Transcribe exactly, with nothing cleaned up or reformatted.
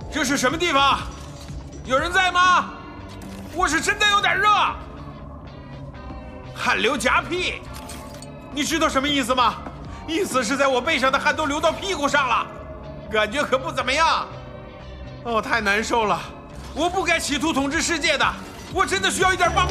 这是什么地方？有人在吗？我是真的有点热。汗流浃屁，你知道什么意思吗？意思是在我背上的汗都流到屁股上了，感觉可不怎么样。哦，太难受了，我不该企图统治世界的，我真的需要一点帮助。